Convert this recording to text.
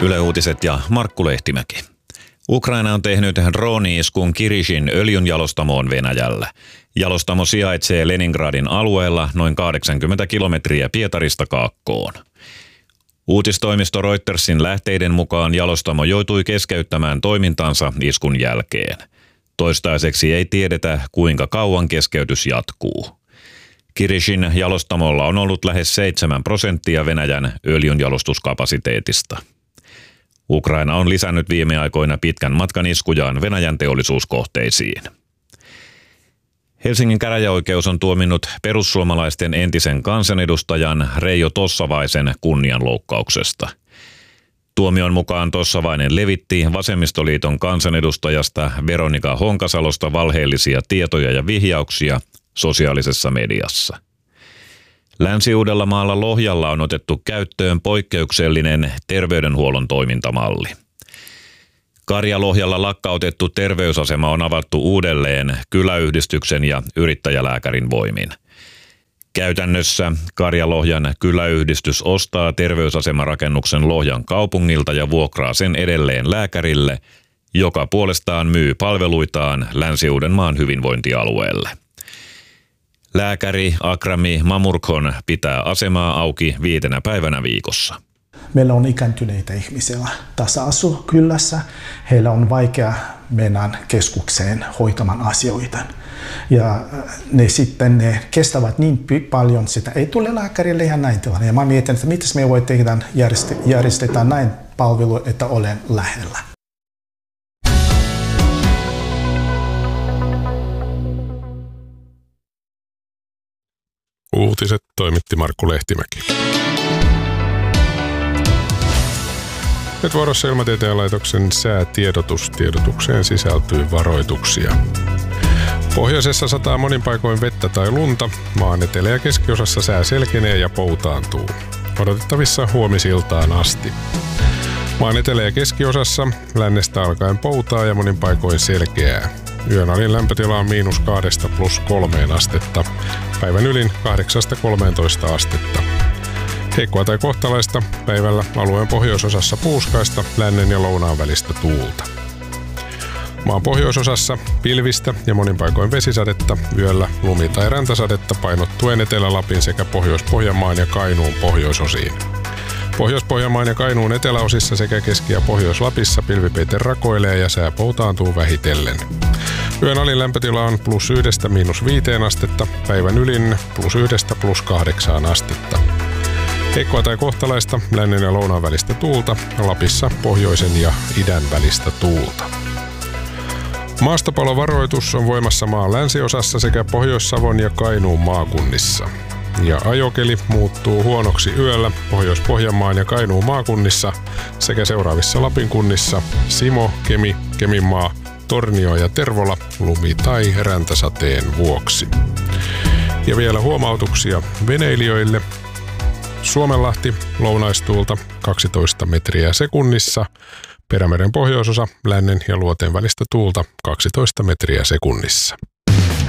Yle Uutiset ja Markku Lehtimäki. Ukraina on tehnyt drooni-iskun Kirishin öljynjalostamoon Venäjällä. Jalostamo sijaitsee Leningradin alueella noin 80 kilometriä Pietarista kaakkoon. Uutistoimisto Reutersin lähteiden mukaan jalostamo joutui keskeyttämään toimintansa iskun jälkeen. Toistaiseksi ei tiedetä, kuinka kauan keskeytys jatkuu. Kirishin jalostamolla on ollut lähes 7% Venäjän öljynjalostuskapasiteetista. Ukraina on lisännyt viime aikoina pitkän matkan iskujaan Venäjän teollisuuskohteisiin. Helsingin käräjäoikeus on tuominnut perussuomalaisten entisen kansanedustajan Reijo Tossavaisen kunnianloukkauksesta. Tuomion mukaan Tossavainen levitti Vasemmistoliiton kansanedustajasta Veronika Honkasalosta valheellisia tietoja ja vihjauksia sosiaalisessa mediassa. Länsi-Uudellamaalla Lohjalla on otettu käyttöön poikkeuksellinen terveydenhuollon toimintamalli. Karjalohjalla lakkautettu terveysasema on avattu uudelleen kyläyhdistyksen ja yrittäjälääkärin voimin. Käytännössä Karjalohjan kyläyhdistys ostaa terveysasemarakennuksen Lohjan kaupungilta ja vuokraa sen edelleen lääkärille, joka puolestaan myy palveluitaan Länsi-Uudenmaan hyvinvointialueelle. Lääkäri Akrami Mamurkhon pitää asemaa auki 5 päivänä viikossa. Meillä on ikääntyneitä ihmisiä tässä kylässä. Heillä on vaikea mennä keskukseen hoitamaan asioita. Ja ne kestävät niin paljon, että ei tule lääkärille ja näin tilanne. Ja mä mietin, että miten me voi tehdä järjestetään näin palvelu, että olen lähellä. Uutiset toimitti Markku Lehtimäki. Nyt vuorossa Ilmatieteen laitoksen säätiedotus. Tiedotukseen sisältyy varoituksia. Pohjoisessa sataa monin paikoin vettä tai lunta. Maan etelä- ja keskiosassa sää selkenee ja poutaantuu. Odotettavissa huomisiltaan asti. Maan etelä- ja keskiosassa lännestä alkaen poutaa ja monin paikoin selkeää. Yön alin lämpötila on -2 +3 astetta. Päivän ylin 8-13 astetta. Heikkoa tai kohtalaista päivällä alueen pohjoisosassa puuskaista, lännen ja lounaan välistä tuulta. Maan pohjoisosassa pilvistä ja monin paikoin vesisadetta, yöllä lumi- tai räntäsadetta painottuen Etelä-Lapin sekä Pohjois-Pohjanmaan ja Kainuun pohjoisosiin. Pohjois-Pohjanmaan ja Kainuun eteläosissa sekä Keski- ja Pohjois-Lapissa pilvipeite rakoilee ja sää poutaantuu vähitellen. Yön alin lämpötila on +1 -5 astetta, päivän ylin +1 +8 astetta. Heikkoa tai kohtalaista lännen ja lounaan välistä tuulta, Lapissa pohjoisen ja idän välistä tuulta. Maastopalovaroitus on voimassa maan länsiosassa sekä Pohjois-Savon ja Kainuun maakunnissa. Ja ajokeli muuttuu huonoksi yöllä Pohjois-Pohjanmaan ja Kainuun maakunnissa sekä seuraavissa Lapin kunnissa Simo, Kemi, Keminmaa, Tornio ja Tervola lumi- tai räntäsateen vuoksi. Ja vielä huomautuksia veneilijöille. Suomenlahti lounaistuulta 12 metriä sekunnissa. Perämeren pohjoisosa lännen ja luoteen välistä tuulta 12 metriä sekunnissa.